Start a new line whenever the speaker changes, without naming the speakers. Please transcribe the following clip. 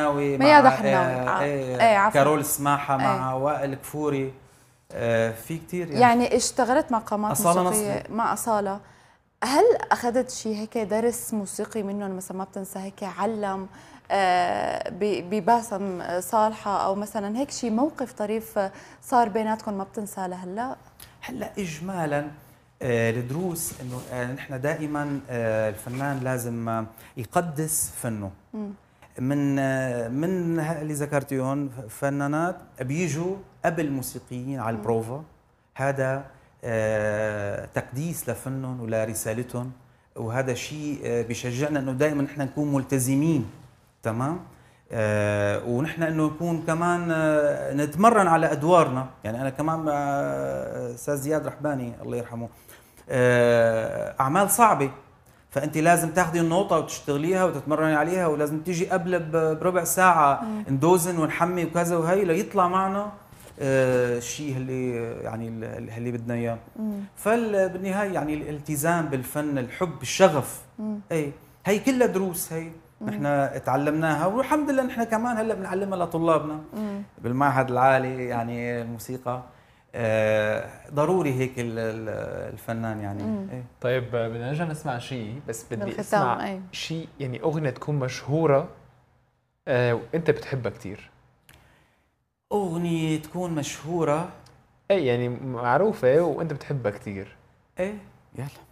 حناوي،
ميادة
مع
حناوي، ايه عفوا،
كارول سماحة، مع
ايه.
وائل كفوري، في كتير
يعني اشتغلت مقامات
أصالة
موسيقية
نصبي
مع أصالة. هل أخذت شيء هيك درس موسيقي منهم مثلا ما بتنسى هيك علم بباسم صالحة، أو مثلا هيك شيء موقف طريف صار بيناتكم ما بتنساه لهلا؟
هلا إجمالا الدروس إنه نحن دائما الفنان لازم يقدس فنه. من اللي ذكرتيهم فنانات بيجوا قبل الموسيقيين على البروفا، هذا تقديس لفنهم ولرسالتهم، وهذا شيء بيشجعنا انه دائما نحن نكون ملتزمين. تمام. ونحن انه نكون كمان نتمرن على ادوارنا. يعني انا كمان مع استاذ زياد رحباني الله يرحمه، اعمال صعبه، فانت لازم تاخذي النوطه وتشتغليها وتتمرني عليها، ولازم تيجي قبل بربع ساعه ندوزن ونحمي وكذا وهي ليطلع معنا الشيء اللي يعني اللي بدنا اياه. فبالنهايه يعني الالتزام بالفن، الحب، الشغف، اي هي كلها دروس هي نحن تعلمناها، والحمد لله نحن كمان هلا بنعلمها لطلابنا بالمعهد العالي. يعني الموسيقى ضروري هيك الفنان يعني. إيه؟
طيب بدنا نرجع نسمع شيء، بس بدي اسمع
أي.
شيء يعني اغنيه تكون مشهوره وانت بتحبها كثير.
اغنيه تكون مشهوره،
اي يعني معروفه وانت بتحبها كثير.
ايه يلا.